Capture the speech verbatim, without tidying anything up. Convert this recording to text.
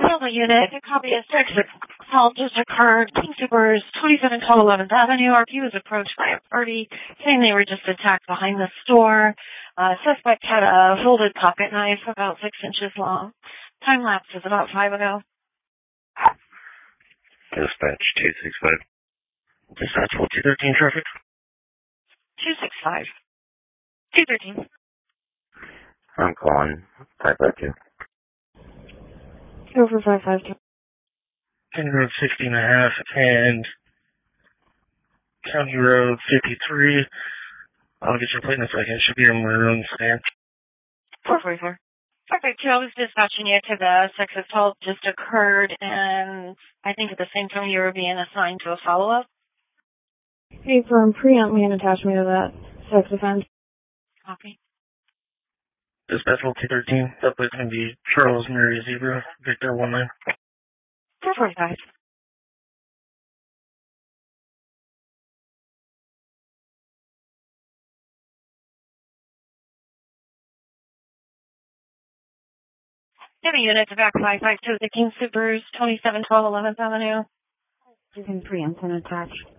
Delta unit, a copy of six assault just occurred. King Supers, twenty-seven twelve eleventh Avenue. R P was approached by a party saying they were just attacked behind the store. Uh, suspect had a folded pocket knife about six inches long. Time lapse was about five ago. Dispatch two six five. Dispatch two thirteen traffic. two six five. two thirteen. I'm calling five five two. Over five five two. County Road sixty and a half and County Road fifty-three. I'll get your plate in a second. It should be a maroon stamp. four forty-four. Perfect. I was dispatching you to the sex assault just occurred, and I think at the same time you were being assigned to a follow-up. Hey, firm, preempt me and attach me to that sex offense. Copy. Dispatch two thirteen. That plate's going to be Charles Mary Zebra, Victor one nine. four forty-five. Give a unit to back five five two, the King Supers, twenty-seven twelve eleventh Avenue. You can preempt and attach.